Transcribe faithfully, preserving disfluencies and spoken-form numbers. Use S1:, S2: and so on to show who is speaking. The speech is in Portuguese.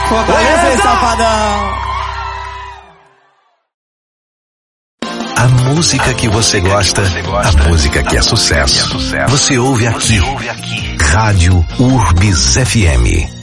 S1: Fortaleza, Safadão!
S2: A música que você gosta, a música que é sucesso. Você ouve aqui. Rádio Urbis F M.